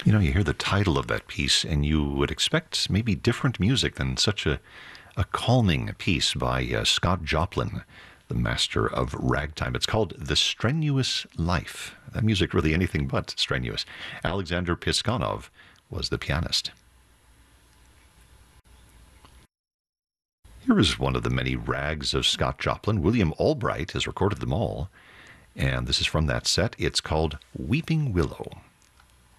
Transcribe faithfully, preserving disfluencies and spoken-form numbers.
You know, you hear the title of that piece, and you would expect maybe different music than such a, a calming piece by uh, Scott Joplin, the master of ragtime. It's called The Strenuous Life. That music really anything but strenuous. Alexander Piskunov was the pianist. Here is one of the many rags of Scott Joplin. William Albright has recorded them all, and this is from that set. It's called Weeping Willow.